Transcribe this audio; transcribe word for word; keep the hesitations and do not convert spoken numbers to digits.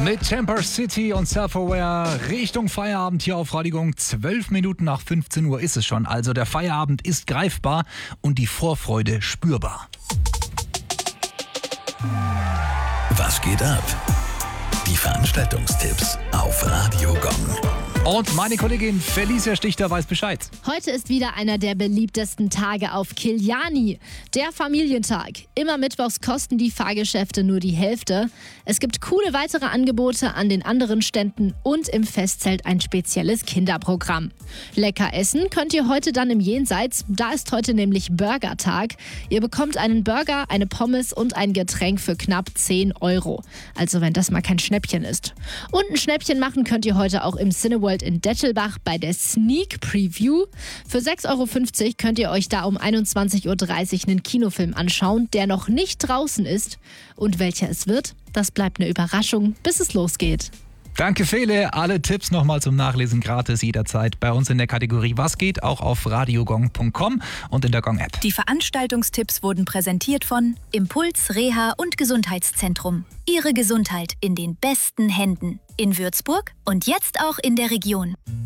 Mit Temper City und Self-Aware Richtung Feierabend hier auf Radio Gong. Zwölf Minuten nach fünfzehn Uhr ist es schon. Also der Feierabend ist greifbar und die Vorfreude spürbar. Was geht ab? Die Veranstaltungstipps auf Radio Gong. Und meine Kollegin Felicia Stichter weiß Bescheid. Heute ist wieder einer der beliebtesten Tage auf Kiliani, der Familientag. Immer mittwochs kosten die Fahrgeschäfte nur die Hälfte. Es gibt coole weitere Angebote an den anderen Ständen und im Festzelt ein spezielles Kinderprogramm. Lecker essen könnt ihr heute dann im Jenseits. Da ist heute nämlich Burgertag. Ihr bekommt einen Burger, eine Pommes und ein Getränk für knapp zehn Euro. Also wenn das mal kein Schnäppchen ist. Und ein Schnäppchen machen könnt ihr heute auch im Cineworld in Dettelbach bei der Sneak Preview. Für sechs Euro fünfzig könnt ihr euch da um einundzwanzig Uhr dreißig einen Kinofilm anschauen, der noch nicht draußen ist. Und welcher es wird, das bleibt eine Überraschung, bis es losgeht. Danke Fele, alle Tipps nochmal zum Nachlesen gratis jederzeit bei uns in der Kategorie Was geht, auch auf radiogong punkt com und in der Gong-App. Die Veranstaltungstipps wurden präsentiert von Impuls Reha und Gesundheitszentrum. Ihre Gesundheit in den besten Händen. In Würzburg und jetzt auch in der Region.